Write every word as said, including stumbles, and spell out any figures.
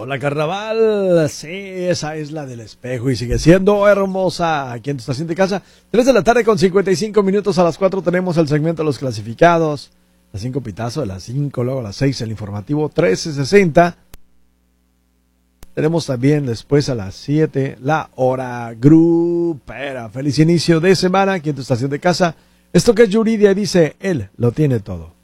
Hola Carnaval, sí, esa es la del espejo y sigue siendo hermosa aquí en tu estación de casa. tres de la tarde con cincuenta y cinco minutos, a las cuatro tenemos el segmento de los clasificados. A las cinco pitazo, a las cinco, luego a las seis el informativo trece sesenta. Tenemos también después a las siete la hora grupera. Feliz inicio de semana aquí en tu estación de casa. Esto que es Yuridia dice, él lo tiene todo.